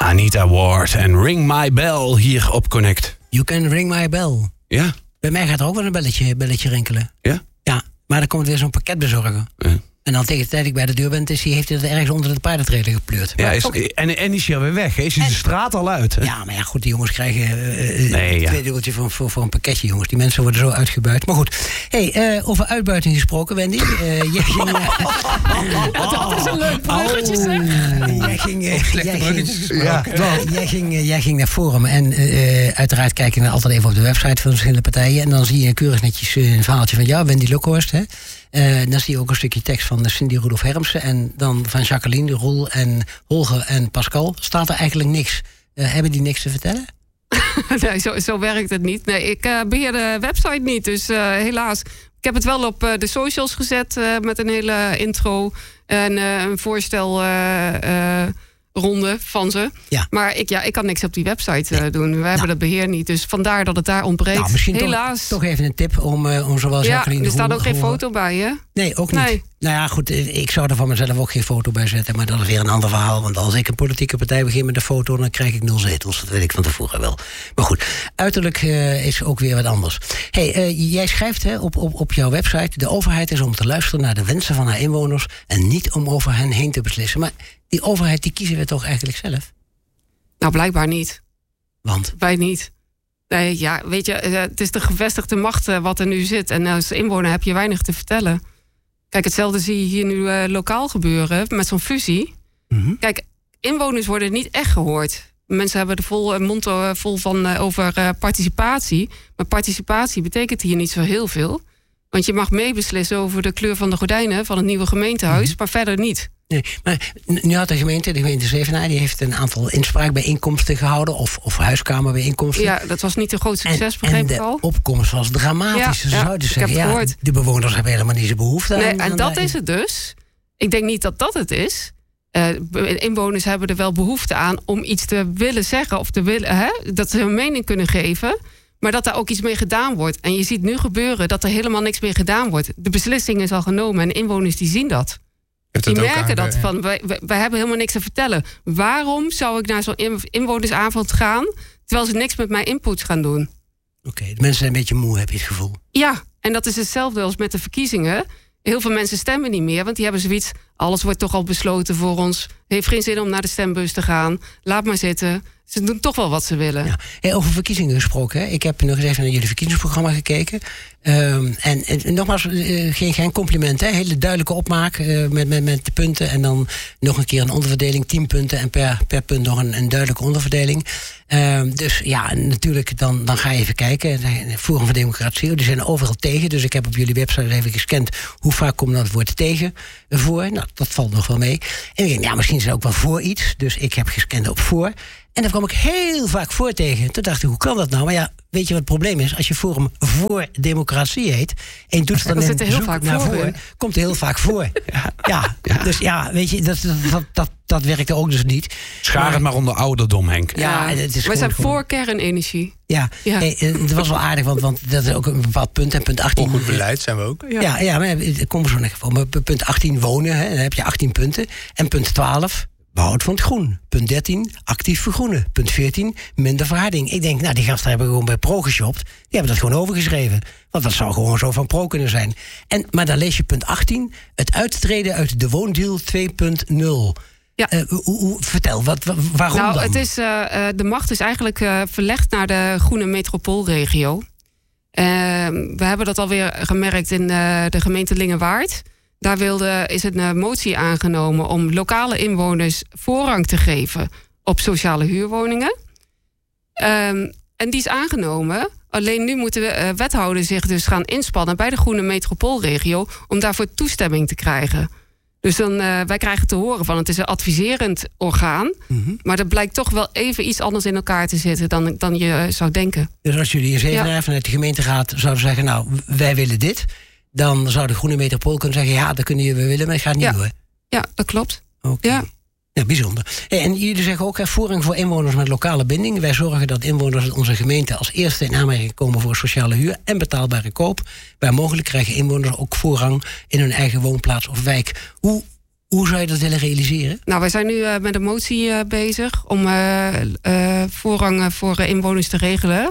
Anita Ward en Ring My Bell hier op Connect. You can ring my bell. Ja. Bij mij gaat er ook wel een belletje rinkelen. Ja? Ja, maar dan komt weer zo'n pakketbezorger. Ja. En dan tegen de tijd ik bij de deur ben, heeft hij het ergens onder de paardentrailer gepleurd. Ja, en is hij alweer weg, hè? Is hij de straat al uit, hè? Ja, maar ja, goed, die jongens krijgen een tweedubbeltje voor een pakketje, jongens. Die mensen worden zo uitgebuit. Maar goed, over uitbuiting gesproken, Wendy. Jij ging... dat is een leuk bruggetje, zeg. Jij ging naar Forum en uiteraard kijk je altijd even op de website van de verschillende partijen. En dan zie je keurig netjes een verhaaltje van jou, Wendy Lokhorst, hè? Dan zie je ook een stukje tekst van Cindy Rudolf Hermsen en dan van Jacqueline, Roel en Holger en Pascal. Staat er eigenlijk niks. Hebben die niks te vertellen? Nee, zo werkt het niet. Nee, ik beheer de website niet, dus helaas. Ik heb het wel op de socials gezet met een hele intro en een voorstelronde van ze. Ja. Maar ik kan niks op die website doen. We hebben dat beheer niet. Dus vandaar dat het daar ontbreekt. Nou, misschien helaas. Toch even een tip om zowel Jacqueline... er staat ook geen foto bij, hè? Nee, ook niet. Nee. Nou ja, goed, ik zou er van mezelf ook geen foto bij zetten. Maar dat is weer een ander verhaal. Want als ik een politieke partij begin met een foto, dan krijg ik 0 zetels. Dat weet ik van tevoren wel. Maar goed, uiterlijk is ook weer wat anders. Jij schrijft op jouw website... de overheid is om te luisteren naar de wensen van haar inwoners... en niet om over hen heen te beslissen. Maar die overheid, die kiezen we toch eigenlijk zelf? Nou, blijkbaar niet. Want? Wij niet. Nee, ja, weet je, het is de gevestigde macht wat er nu zit. En als inwoner heb je weinig te vertellen. Kijk, hetzelfde zie je hier nu lokaal gebeuren met zo'n fusie. Mm-hmm. Kijk, inwoners worden niet echt gehoord. Mensen hebben de mond vol van over participatie. Maar participatie betekent hier niet zo heel veel. Want je mag meebeslissen over de kleur van de gordijnen van het nieuwe gemeentehuis, mm-hmm. maar verder niet. Nee, maar nu had de gemeente Zevenaar, die heeft een aantal inspraakbijeenkomsten gehouden of huiskamerbijeenkomsten. Ja, dat was niet een groot succes, begreep ik al. En de opkomst was dramatisch. Ze zouden zeggen, de bewoners hebben helemaal niet zo'n behoefte aan. Nee, en dat is het dus. Ik denk niet dat het is. Inwoners hebben er wel behoefte aan om iets te willen zeggen of te willen, dat ze hun mening kunnen geven. Maar dat daar ook iets mee gedaan wordt. En je ziet nu gebeuren dat er helemaal niks meer gedaan wordt. De beslissing is al genomen en inwoners die zien dat. Die merken dat van, wij hebben helemaal niks te vertellen. Waarom zou ik naar zo'n inwonersavond gaan, terwijl ze niks met mijn input gaan doen? Oké, de mensen zijn een beetje moe, heb je het gevoel? Ja, en dat is hetzelfde als met de verkiezingen. Heel veel mensen stemmen niet meer, want die hebben zoiets... alles wordt toch al besloten voor ons. Het heeft geen zin om naar de stembus te gaan. Laat maar zitten. Ze doen toch wel wat ze willen. Ja. Hey, over verkiezingen gesproken. Hè? Ik heb nog eens even naar jullie verkiezingsprogramma gekeken. En nogmaals, geen compliment. Hè? Hele duidelijke opmaak met de punten. En dan nog een keer een onderverdeling. 10 punten en per punt nog een duidelijke onderverdeling. Dus ja, natuurlijk, dan ga je even kijken. Forum voor Democratie, die zijn overal tegen. Dus ik heb op jullie website even gescand hoe vaak komt dat woord tegen voor. Nou, dat valt nog wel mee. En ik denk, misschien zijn ze ook wel voor iets. Dus ik heb gescand op voor. En daar kwam ik heel vaak voor tegen. Toen dacht ik, hoe kan dat nou? Maar ja, weet je wat het probleem is? Als je Forum voor Democratie heet... en je doet het dan in zoek naar voor... komt er heel vaak voor. Ja. Dus ja, weet je, dat werkte ook dus niet. Schaar het maar onder ouderdom, Henk. Ja, we zijn voor kernenergie. Ja. Het was wel aardig, want dat is ook een bepaald punt. En punt 18... Goed beleid zijn we ook. Ja, maar ik kom er zo nog voor. Maar punt 18 wonen, hè, dan heb je 18 punten. En punt 12... behoud van het groen. Punt 13, actief vergroenen. Punt 14, minder verharding. Ik denk, die gasten hebben gewoon bij Pro geshopt. Die hebben dat gewoon overgeschreven. Want dat zou gewoon zo van Pro kunnen zijn. Maar dan lees je punt 18, het uittreden uit de woondeal 2.0. Ja. Vertel, waarom dan? Het is, de macht is eigenlijk verlegd naar de groene metropoolregio. We hebben dat alweer gemerkt in de gemeente Lingewaard. Daar is een motie aangenomen om lokale inwoners voorrang te geven op sociale huurwoningen. En die is aangenomen. Alleen nu moeten wethouders zich dus gaan inspannen bij de groene metropoolregio om daarvoor toestemming te krijgen. Dus dan, wij krijgen te horen van het is een adviserend orgaan. Mm-hmm. Maar dat blijkt toch wel even iets anders in elkaar te zitten dan je zou denken. Dus als jullie in Zevenaar vanuit de gemeenteraad zouden zeggen, nou, wij willen dit. Dan zou de groene metropool kunnen zeggen, ja, dat kunnen jullie willen, maar het gaat niet door. Ja, dat klopt. Okay. Ja, bijzonder. En jullie zeggen ook, voorrang voor inwoners met lokale binding. Wij zorgen dat inwoners in onze gemeente als eerste in aanmerking komen voor sociale huur en betaalbare koop. Waar mogelijk krijgen inwoners ook voorrang in hun eigen woonplaats of wijk. Hoe zou je dat willen realiseren? Nou, wij zijn nu met een motie bezig om voorrang voor inwoners te regelen.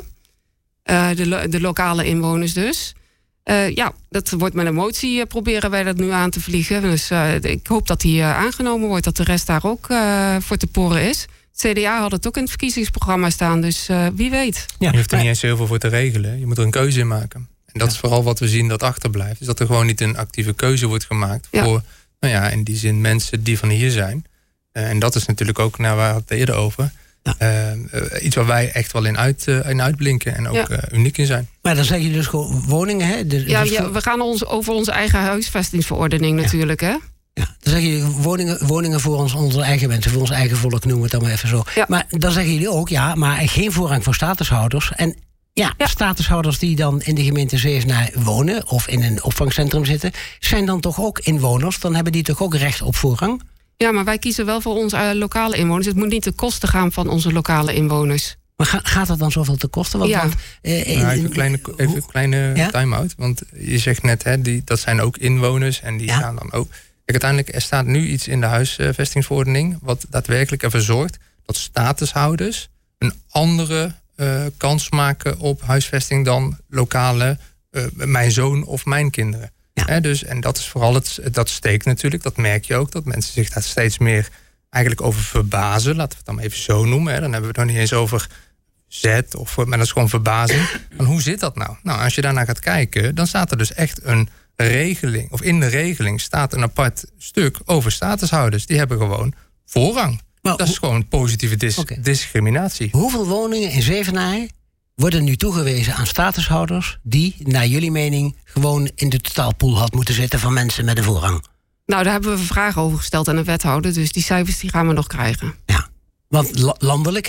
De lokale inwoners dus. Dat wordt met een motie, proberen wij dat nu aan te vliegen. Dus ik hoop dat die aangenomen wordt, dat de rest daar ook voor te poren is. Het CDA had het ook in het verkiezingsprogramma staan, dus wie weet. Ja, je hoeft er niet eens heel veel voor te regelen. Je moet er een keuze in maken. En dat is vooral wat we zien dat achterblijft. Dus dat er gewoon niet een actieve keuze wordt gemaakt voor, in die zin mensen die van hier zijn. En dat is natuurlijk ook, waar we het eerder over. Iets waar wij echt wel in uitblinken en ook uniek in zijn. Maar dan zeg je dus gewoon woningen, hè? We gaan over onze eigen huisvestingsverordening natuurlijk, hè? Ja, dan zeggen jullie woningen voor onze eigen mensen, voor ons eigen volk, noemen we het dan maar even zo. Ja. Maar dan zeggen jullie ook, maar geen voorrang voor statushouders. En statushouders die dan in de gemeente Zevenaar wonen of in een opvangcentrum zitten, zijn dan toch ook inwoners? Dan hebben die toch ook recht op voorrang? Ja, maar wij kiezen wel voor onze lokale inwoners. Het moet niet ten koste gaan van onze lokale inwoners. Maar gaat dat dan zoveel te kosten? Even een kleine time-out. Want je zegt net, dat zijn ook inwoners en die gaan dan ook. Kijk, uiteindelijk, er staat nu iets in de huisvestingsverordening wat daadwerkelijk ervoor zorgt dat statushouders een andere kans maken op huisvesting dan lokale mijn zoon of mijn kinderen. Ja. En dat is vooral dat steekt natuurlijk, dat merk je ook, dat mensen zich daar steeds meer eigenlijk over verbazen. Laten we het dan even zo noemen. Dan hebben we het nog niet eens over maar dat is gewoon verbazing. Maar hoe zit dat nou? Nou, als je daarnaar gaat kijken, dan staat er dus echt een regeling, of in de regeling staat een apart stuk over statushouders. Die hebben gewoon voorrang. Maar dat is gewoon positieve discriminatie. Hoeveel woningen in Zevenaar worden nu toegewezen aan statushouders die, naar jullie mening, gewoon in de totaalpool had moeten zitten van mensen met een voorrang? Nou, daar hebben we vragen over gesteld aan de wethouder. Dus die cijfers die gaan we nog krijgen. Ja, want landelijk,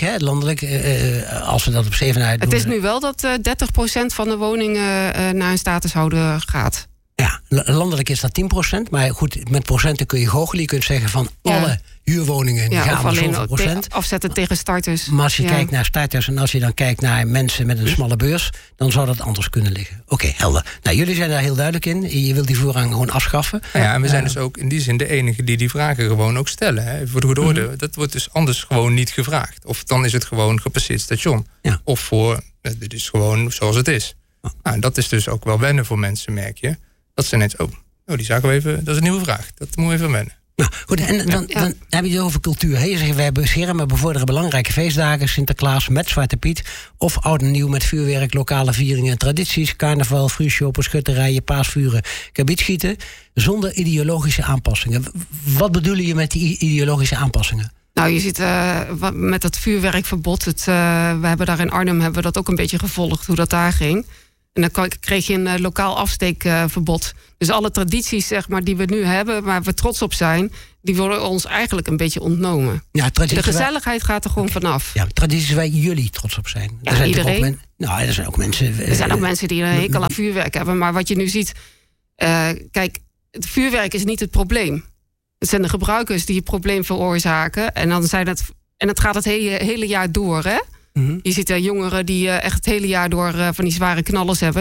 als we dat op Zevenaar doen. Het is nu wel dat 30% van de woningen naar een statushouder gaat. Ja, landelijk is dat 10%. Maar goed, met procenten kun je goochelen. Je kunt zeggen van alle huurwoningen die gaan maar zoveel procent. Afzetten tegen starters. Maar als je kijkt naar starters en als je dan kijkt naar mensen met een smalle beurs, dan zou dat anders kunnen liggen. Oké, helder. Nou, jullie zijn daar heel duidelijk in. Je wilt die voorrang gewoon afschaffen. Ja, en we zijn dus ook in die zin de enige die vragen gewoon ook stellen. Hè. Voor de goede orde. Dat wordt dus anders gewoon niet gevraagd. Of dan is het gewoon gepasseerd station. Ja. Of dit is gewoon zoals het is. Nou, dat is dus ook wel wennen voor mensen, merk je. Dat ze net, die zagen we even, dat is een nieuwe vraag. Dat moet we even wennen. Nou, goed, en dan heb je het over cultuur. Je zegt, wij beschermen, bevorderen belangrijke feestdagen, Sinterklaas met Zwarte Piet, of oud en nieuw met vuurwerk, lokale vieringen en tradities, carnaval, fruitshoppen, schutterijen, paasvuren, kabietschieten, zonder ideologische aanpassingen. Wat bedoel je met die ideologische aanpassingen? Nou, je ziet met dat vuurwerkverbod, we hebben daar in Arnhem hebben we dat ook een beetje gevolgd, hoe dat daar ging. En dan kreeg je een lokaal afsteekverbod. Dus alle tradities zeg maar, die we nu hebben, waar we trots op zijn, die worden ons eigenlijk een beetje ontnomen. Ja, de gezelligheid gaat er gewoon vanaf. Ja, tradities waar jullie trots op zijn. Ja, zijn iedereen. Er zijn ook mensen. Er zijn ook mensen die een hekel aan vuurwerk hebben. Maar wat je nu ziet, kijk, het vuurwerk is niet het probleem. Het zijn de gebruikers die het probleem veroorzaken. En dan het gaat het hele jaar door, hè? Je ziet jongeren die echt het hele jaar door van die zware knallers hebben.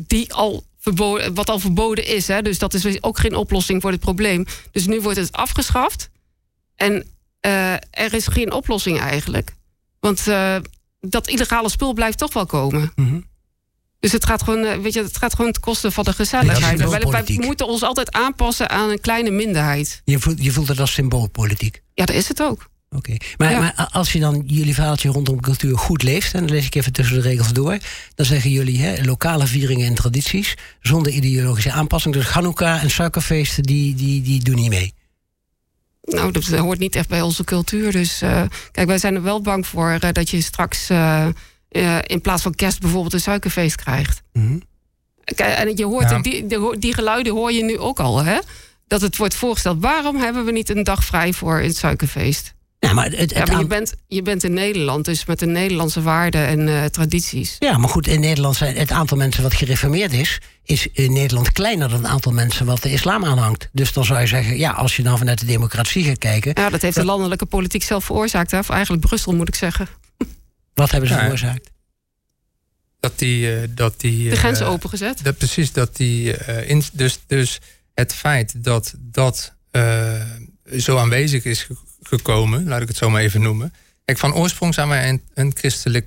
Wat al verboden is. Hè? Dus dat is ook geen oplossing voor het probleem. Dus nu wordt het afgeschaft. En er is geen oplossing eigenlijk. Want dat illegale spul blijft toch wel komen. Dus het gaat gewoon, het gaat gewoon ten koste van de gezelligheid. Wij moeten ons altijd aanpassen aan een kleine minderheid. Je voelt het als symboolpolitiek? Ja, dat is het ook. Oké. Maar als je dan jullie verhaaltje rondom cultuur goed leest, en dan lees ik even tussen de regels door, dan zeggen jullie lokale vieringen en tradities zonder ideologische aanpassing. Dus Hanukkah en suikerfeesten, die doen niet mee. Nou, dat hoort niet echt bij onze cultuur. Dus kijk, wij zijn er wel bang voor dat je straks in plaats van kerst bijvoorbeeld een suikerfeest krijgt. Kijk, en je hoort die geluiden hoor je nu ook al, hè? Dat het wordt voorgesteld. Waarom hebben we niet een dag vrij voor een suikerfeest? Ja, maar je bent in Nederland, dus met de Nederlandse waarden en tradities. Ja, maar goed, in Nederland zijn het aantal mensen wat gereformeerd is in Nederland kleiner dan het aantal mensen wat de islam aanhangt. Dus dan zou je zeggen, als je dan vanuit de democratie gaat kijken. Ja, dat heeft de landelijke politiek zelf veroorzaakt, hè? Of eigenlijk Brussel, moet ik zeggen. Wat hebben ze veroorzaakt? Dat die de grenzen opengezet. Precies, dat die dus het feit dat zo aanwezig is gekomen, laat ik het zo maar even noemen. Kijk, van oorsprong zijn wij een christelijk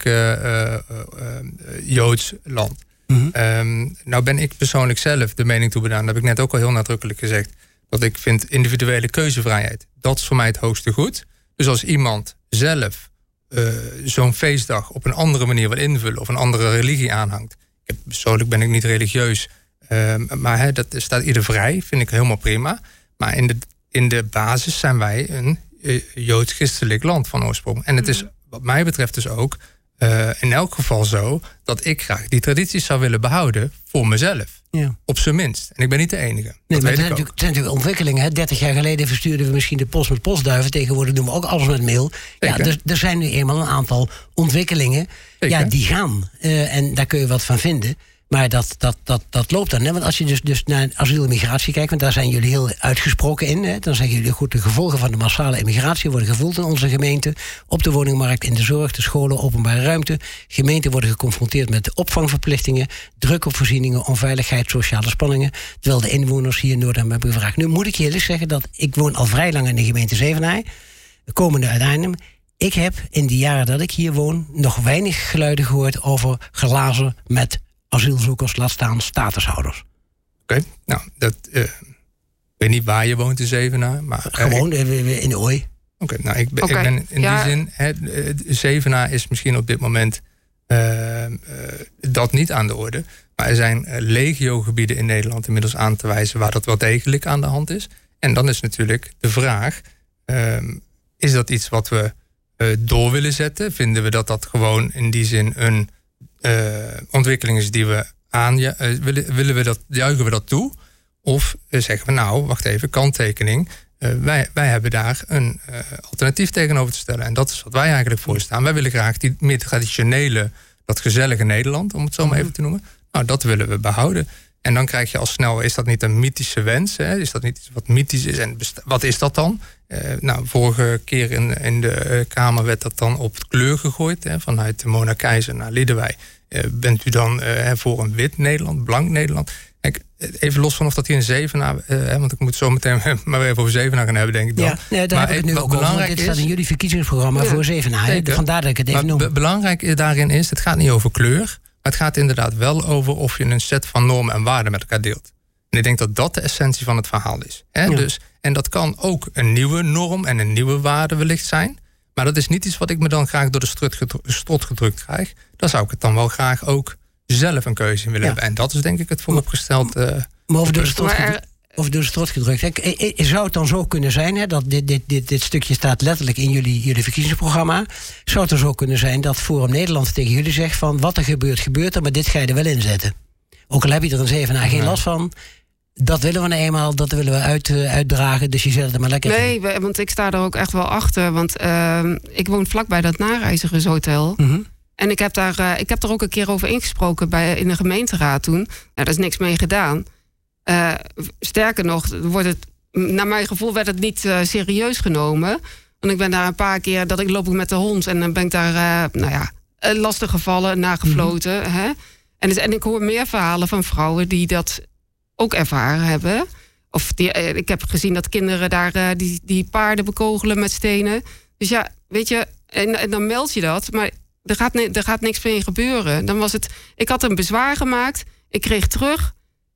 Joods land. Nou ben ik persoonlijk zelf de mening toebedaan, dat heb ik net ook al heel nadrukkelijk gezegd, dat ik vind individuele keuzevrijheid, dat is voor mij het hoogste goed. Dus als iemand zelf zo'n feestdag op een andere manier wil invullen of een andere religie aanhangt. Persoonlijk ben ik niet religieus, maar dat staat ieder vrij, vind ik helemaal prima. Maar in de basis zijn wij een Joods-christelijk land van oorsprong. En het is wat mij betreft dus ook in elk geval zo dat ik graag die tradities zou willen behouden voor mezelf. Ja. Op zijn minst. En ik ben niet de enige. Nee, maar het zijn natuurlijk ontwikkelingen. Hè? 30 jaar geleden verstuurden we misschien de post met postduiven. Tegenwoordig doen we ook alles met mail. Ja, er zijn nu eenmaal een aantal ontwikkelingen. Ja, die gaan. En daar kun je wat van vinden. Maar dat loopt dan. Hè? Want als je dus naar asiel en migratie kijkt, want daar zijn jullie heel uitgesproken in. Hè? Dan zeggen jullie goed, de gevolgen van de massale immigratie worden gevoeld in onze gemeente. Op de woningmarkt, in de zorg, de scholen, openbare ruimte. Gemeenten worden geconfronteerd met de opvangverplichtingen, druk op voorzieningen, onveiligheid, sociale spanningen. Terwijl de inwoners hier in Noordam hebben gevraagd. Nu moet ik je eerlijk zeggen dat ik woon al vrij lang in de gemeente Zevenaar, komende uit Arnhem. Ik heb in de jaren dat ik hier woon nog weinig geluiden gehoord over glazen met asielzoekers, laat staan statushouders. Oké, nou, ik weet niet waar je woont in Zevenaar. Maar gewoon in de Ooi. Oké, nou, ik ben in die zin, Zevenaar is misschien op dit moment dat niet aan de orde. Maar er zijn legio-gebieden in Nederland inmiddels aan te wijzen waar dat wel degelijk aan de hand is. En dan is natuurlijk de vraag, is dat iets wat we door willen zetten? Vinden we dat gewoon in die zin een ontwikkeling is die we willen we dat, juichen we dat toe? Of zeggen we nou, wacht even, kanttekening. Wij hebben daar een alternatief tegenover te stellen. En dat is wat wij eigenlijk voor staan. Wij willen graag die meer traditionele, dat gezellige Nederland, om het zo maar even te noemen. Nou, dat willen we behouden. En dan krijg je al snel, is dat niet een mythische wens? Hè? Is dat niet iets wat mythisch is? En wat is dat dan? Vorige keer in de Kamer werd dat dan op kleur gegooid. Hè? Vanuit Mona Keizer naar Liedewij. Bent u dan voor een wit Nederland, blank Nederland? Kijk, even los van of dat hier in Zevenaar, want ik moet zo meteen maar even over Zevenaar gaan hebben, denk ik dan. Ja, daar heb ik het nu ook over. Dit staat in jullie verkiezingsprogramma voor Zevenaar. Vandaar dat ik het even noem. Belangrijk daarin is, het gaat niet over kleur. Maar het gaat inderdaad wel over of je een set van normen en waarden met elkaar deelt. En ik denk dat dat de essentie van het verhaal is. Hè? Ja. Dus, en dat kan ook een nieuwe norm en een nieuwe waarde wellicht zijn. Maar dat is niet iets wat ik me dan graag door de strot gedrukt krijg. Dan zou ik het dan wel graag ook zelf een keuze in willen hebben. En dat is denk ik het vooropgesteld. Maar over door de strot gedrukt. Zou het dan zo kunnen zijn, hè, dat dit stukje staat letterlijk in jullie verkiezingsprogramma. Zou het er zo kunnen zijn dat Forum Nederland tegen jullie zegt van wat er gebeurt, gebeurt er, maar dit ga je er wel in zetten. Ook al heb je er een Zevenaar geen last van. Dat willen we nou eenmaal, dat willen we uitdragen. Dus je zet het er maar lekker in. Nee, want ik sta er ook echt wel achter. Want ik woon vlakbij dat Nareizigers-hotel. Mm-hmm. En ik heb er ook een keer over ingesproken in de gemeenteraad toen. Nou, daar is niks mee gedaan. Sterker nog, naar mijn gevoel werd het niet serieus genomen. Want ik ben daar een paar keer, dat ik loop met de hond en dan ben ik daar lastig gevallen, nagefloten. Mm-hmm. Hè? En ik hoor meer verhalen van vrouwen die dat ook ervaren hebben. Of ik heb gezien dat kinderen daar die paarden bekogelen met stenen. Dus ja, weet je, en dan meld je dat, maar er gaat niks mee gebeuren. Dan was het, ik had een bezwaar gemaakt, ik kreeg terug.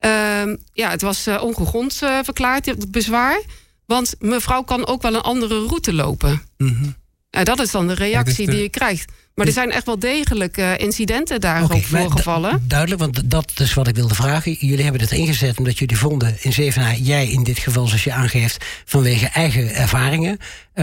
Het was ongegrond verklaard, het bezwaar. Want mevrouw kan ook wel een andere route lopen. Mm-hmm. Dat is dan de reactie die je krijgt. Maar er zijn echt wel degelijk incidenten daar ook voorgevallen. Duidelijk, want dat is wat ik wilde vragen. Jullie hebben het ingezet omdat jullie vonden in Zevenaar, jij in dit geval zoals je aangeeft, vanwege eigen ervaringen.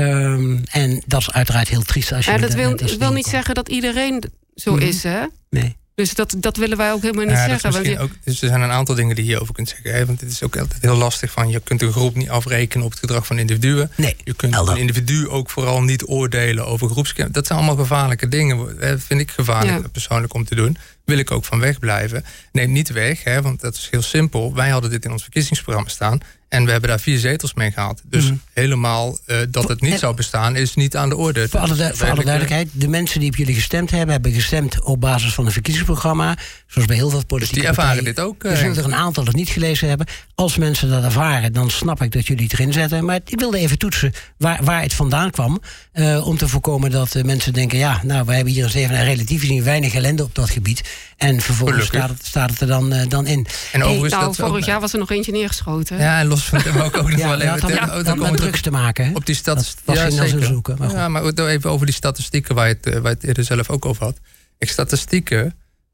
En dat is uiteraard heel triest. Als je dat wil niet zeggen dat iedereen zo is, hè? Nee. Dus dat willen wij ook helemaal niet zeggen. Dus er zijn een aantal dingen die je hierover kunt zeggen. Hè? Want het is ook altijd heel lastig van, je kunt een groep niet afrekenen op het gedrag van individuen. Nee, je kunt een individu ook vooral niet oordelen over groepskennis. Dat zijn allemaal gevaarlijke dingen. Dat vind ik gevaarlijk persoonlijk om te doen. Wil ik ook van wegblijven. Neem niet weg, hè, want dat is heel simpel. Wij hadden dit in ons verkiezingsprogramma staan. En we hebben daar 4 zetels mee gehaald. Dus helemaal dat het niet zou bestaan is niet aan de orde. Voor alle duidelijkheid, de mensen die op jullie gestemd hebben gestemd op basis van een verkiezingsprogramma. Zoals bij heel veel politieke dus die ervaren partijen. Dit ook. Er zullen er een aantal dat niet gelezen hebben. Als mensen dat ervaren, dan snap ik dat jullie het erin zetten. Maar ik wilde even toetsen waar het vandaan kwam. Om te voorkomen dat mensen denken, ja, nou, we hebben hier eens even relatief gezien weinig ellende op dat gebied. En vervolgens staat het er dan in. En vorig jaar was er nog eentje neergeschoten. Ja, en los van het ook nog wel even... Dat met drugs te maken, hè? Op die statistieken. Ja, zeker. Zoeken, maar even over die statistieken waar je het eerder zelf ook over had. Statistieken...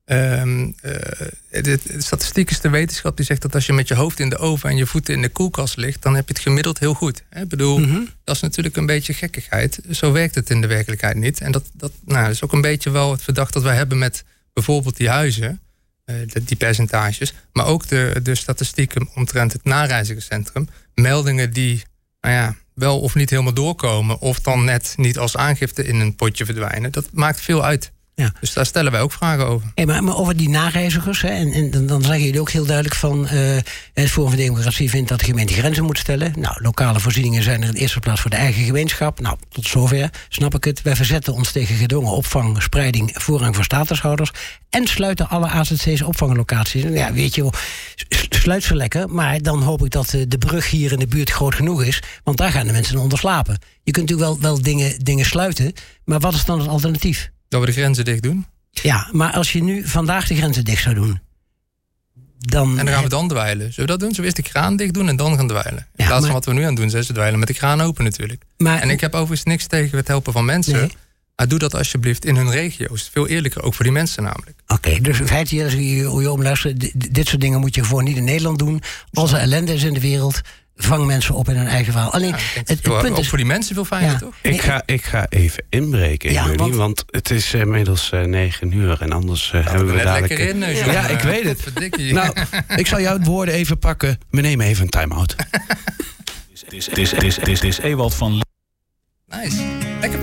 de statistiek is de wetenschap die zegt dat als je met je hoofd in de oven en je voeten in de koelkast ligt, dan heb je het gemiddeld heel goed. Ik bedoel, dat is natuurlijk een beetje gekkigheid. Zo werkt het in de werkelijkheid niet. En dat is ook een beetje wel het verdacht dat wij hebben met bijvoorbeeld die huizen, die percentages, maar ook de statistieken omtrent het nareizigerscentrum. Meldingen die wel of niet helemaal doorkomen, of dan net niet als aangifte in een potje verdwijnen. Dat maakt veel uit. Ja. Dus daar stellen wij ook vragen over. Maar over die nareizigers, hè, en dan zeggen jullie ook heel duidelijk van het Forum voor Democratie vindt dat de gemeente grenzen moet stellen. Nou, lokale voorzieningen zijn er in de eerste plaats voor de eigen gemeenschap. Nou, tot zover snap ik het. Wij verzetten ons tegen gedwongen opvang, spreiding, voorrang voor statushouders en sluiten alle AZC's opvanglocaties. Ja, weet je wel, sluit ze lekker, maar dan hoop ik dat de brug hier in de buurt groot genoeg is, want daar gaan de mensen onder slapen. Je kunt natuurlijk wel dingen sluiten, maar wat is dan het alternatief? Dat we de grenzen dicht doen? Ja, maar als je nu vandaag de grenzen dicht zou doen, dan... En dan gaan we dan dwijlen. Zullen we dat doen? Zullen we eerst de kraan dicht doen en dan gaan dwijlen? In plaats van wat we nu aan het doen zijn, ze dwijlen met de kraan open natuurlijk. En ik heb overigens niks tegen het helpen van mensen. Nee. Maar doe dat alsjeblieft in hun regio's. Veel eerlijker, ook voor die mensen namelijk. Oké, dus in feite, als je omluistert, dit soort dingen moet je gewoon niet in Nederland doen. Als er ellende is in de wereld, vang mensen op in hun eigen verhaal. Alleen, het punt is, voor die mensen veel fijner, toch? Ik ga even inbreken in jullie, want het is inmiddels 9:00 en anders hebben we dadelijk... Lekker in, ja, ik weet het. Nou, ik zal jouw woorden even pakken. We nemen even een time-out. Het is Ewald van... Nice. Lekker